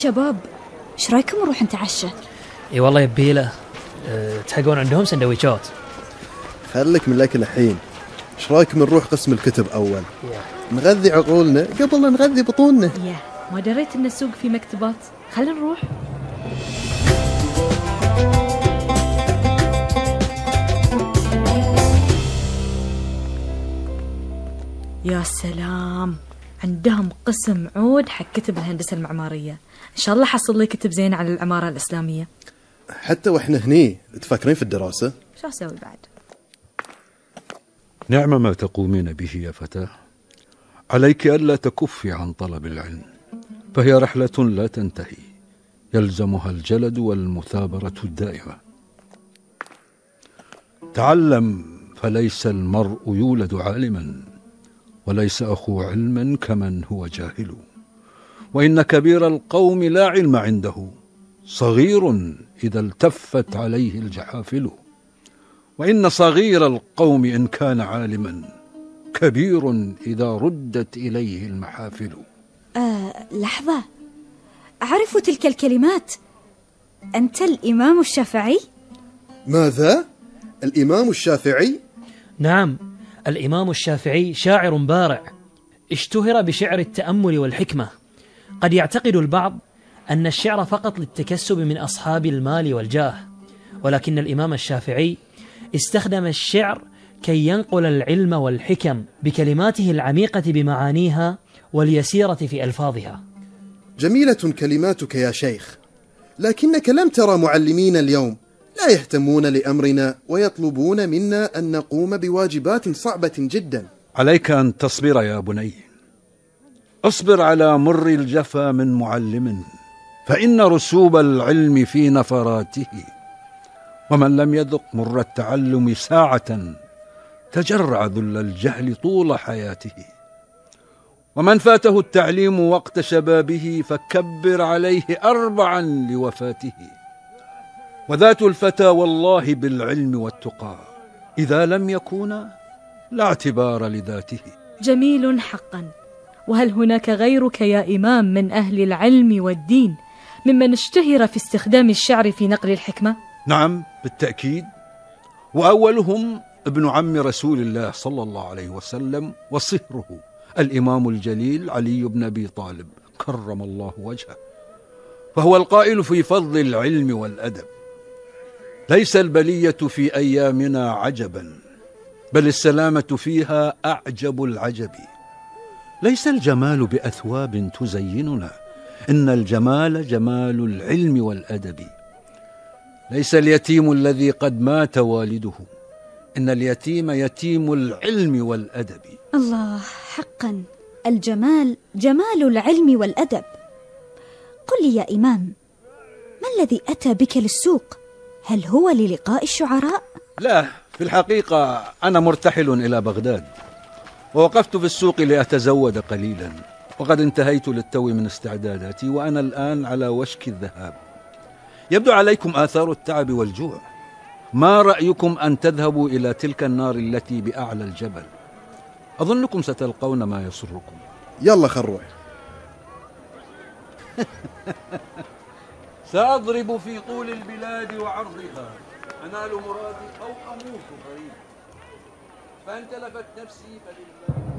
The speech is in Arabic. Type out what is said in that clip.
شباب، ايش رايكم نروح نتعشى؟ اي والله يبيله. تحقون عندهم سندويشات؟ خليك من الاكل الحين. ايش رايكم نروح قسم الكتب اول؟ نغذي عقولنا قبل لا نغذي بطوننا. ما دريت ان السوق في مكتبات. خلينا نروح. يا سلام، عندهم قسم عود حق كتب الهندسة المعمارية. إن شاء الله حصل لي كتب زين على العمارة الإسلامية. حتى وإحنا هني تفكرين في الدراسة؟ شو أسوي بعد؟ نعم ما تقومين به يا فتاة. عليك ألا تكفي عن طلب العلم، فهي رحلة لا تنتهي، يلزمها الجلد والمثابرة الدائمة. تعلم، فليس المرء يولد عالما، وليس أخو علم كمن هو جاهل. وإن كبير القوم لا علم عنده، صغير إذا التفت عليه الجحافل. وإن صغير القوم إن كان عالما، كبير إذا ردت إليه المحافل. لحظة، أعرف تلك الكلمات. أنت الإمام الشافعي؟ ماذا؟ الإمام الشافعي؟ نعم، الإمام الشافعي شاعر بارع، اشتهر بشعر التأمل والحكمة. قد يعتقد البعض أن الشعر فقط للتكسب من أصحاب المال والجاه، ولكن الإمام الشافعي استخدم الشعر كي ينقل العلم والحكم بكلماته العميقة بمعانيها واليسيرة في ألفاظها. جميلة كلماتك يا شيخ، لكنك لم ترى معلمين اليوم لا يهتمون لأمرنا ويطلبون منا أن نقوم بواجبات صعبة جدا. عليك أن تصبر يا بني، اصبر على مر الجفا من معلم، فإن رسوب العلم في نفراته. ومن لم يذق مر التعلم ساعة، تجرع ذل الجهل طول حياته. ومن فاته التعليم وقت شبابه، فكبر عليه 4 لوفاته. وذات الفتى والله بالعلم والتقى، إذا لم يكونا لا اعتبار لذاته. جميل حقا. وهل هناك غيرك يا إمام من أهل العلم والدين ممن اشتهر في استخدام الشعر في نقل الحكمة؟ نعم بالتأكيد، وأولهم ابن عم رسول الله صلى الله عليه وسلم وصهره الإمام الجليل علي بن أبي طالب كرم الله وجهه، فهو القائل في فضل العلم والأدب: ليس البلية في أيامنا عجبا، بل السلامة فيها أعجب العجب. ليس الجمال بأثواب تزيننا، إن الجمال جمال العلم والأدب. ليس اليتيم الذي قد مات والده، إن اليتيم يتيم العلم والأدب. الله، حقا الجمال جمال العلم والأدب. قل لي يا إمام، ما الذي أتى بك للسوق؟ هل هو للقاء الشعراء؟ لا، في الحقيقة أنا مرتحل إلى بغداد، ووقفت في السوق لأتزود قليلا، وقد انتهيت للتو من استعداداتي، وأنا الآن على وشك الذهاب. يبدو عليكم آثار التعب والجوع. ما رأيكم أن تذهبوا إلى تلك النار التي بأعلى الجبل؟ أظنكم ستلقون ما يسركم. يلا خل نروح. سأضرب في طول البلاد وعرضها، أنال مرادي أو أموت غريب، فإن تلفت نفسي فلله.